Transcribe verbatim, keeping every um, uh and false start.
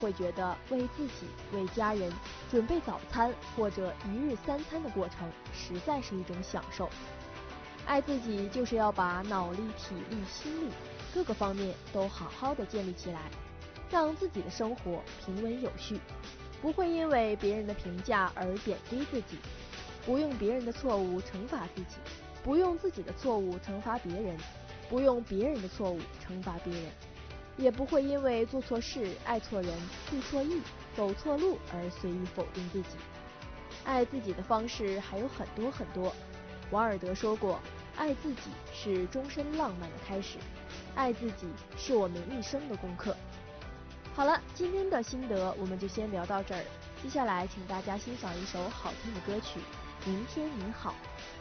会觉得为自己、为家人准备早餐或者一日三餐的过程实在是一种享受。爱自己就是要把脑力、体力、心力各个方面都好好的建立起来，让自己的生活平稳有序，不会因为别人的评价而贬低自己，不用别人的错误惩罚自己，不用自己的错误惩罚别人，不用别人的错误惩罚别人，也不会因为做错事、爱错人、去错意、走错路而随意否定自己。爱自己的方式还有很多很多。王尔德说过，爱自己是终身浪漫的开始，爱自己是我们一生的功课。好了，今天的心得我们就先聊到这儿，接下来请大家欣赏一首好听的歌曲《明天你好》。